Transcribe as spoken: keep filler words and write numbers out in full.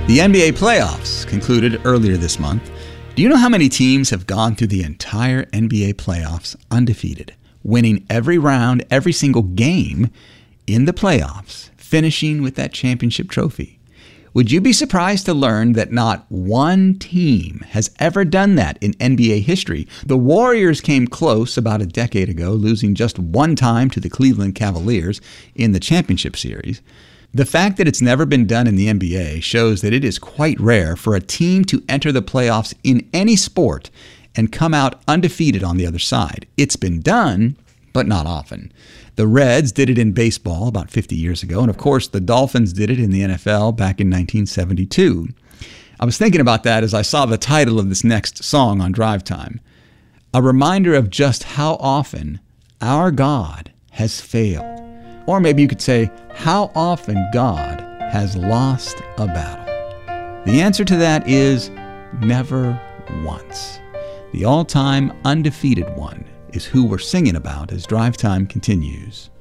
The N B A playoffs concluded earlier this month. Do you know how many teams have gone through the entire N B A playoffs undefeated, winning every round, every single game in the playoffs, finishing with that championship trophy? Would you be surprised to learn that not one team has ever done that in N B A history? The Warriors came close about a decade ago, losing just one time to the Cleveland Cavaliers in the championship series. The fact that it's never been done in the N B A shows that it is quite rare for a team to enter the playoffs in any sport and come out undefeated on the other side. It's been done, but not often. The Reds did it in baseball about fifty years ago, and of course the Dolphins did it in the N F L back in nineteen seventy-two. I was thinking about that as I saw the title of this next song on Drive Time. A reminder of just how often our God has failed. Or maybe you could say, how often God has lost a battle. The answer to that is never once. The all-time undefeated one is who we're singing about as Drive Time continues.